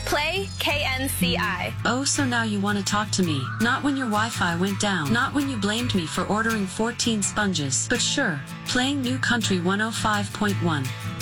Play KNCI. Oh, so now you want to talk to me. Not when your Wi-Fi went down. Not when you blamed me for ordering 14 sponges. But sure, playing New Country 105.1.